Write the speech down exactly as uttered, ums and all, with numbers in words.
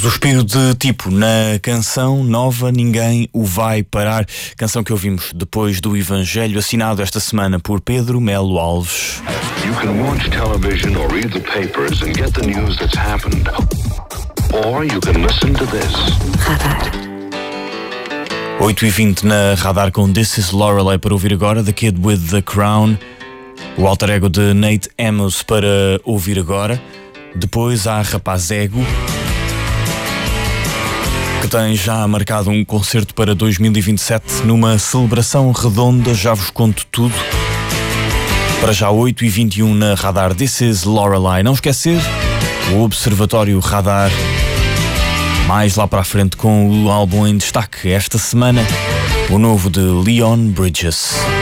Suspiro de tipo na canção nova Ninguém o Vai Parar, canção que ouvimos depois do Evangelho, assinado esta semana por Pedro Melo Alves. You can watch television or read the papers and get the news that's happened. Or you can listen to this. Radar. oito e vinte na Radar com This is Lorelei para ouvir agora, The Kid with the Crown, o alter ego de Nate Amos para ouvir agora. Depois há Rapaz Ego, que tem já marcado um concerto para dois mil e vinte e sete numa celebração redonda, já vos conto tudo. Para já oito e vinte e um na Radar, This is Lorelei. Não esquecer o Observatório Radar, mais lá para a frente com o álbum em destaque esta semana, o novo de Leon Bridges.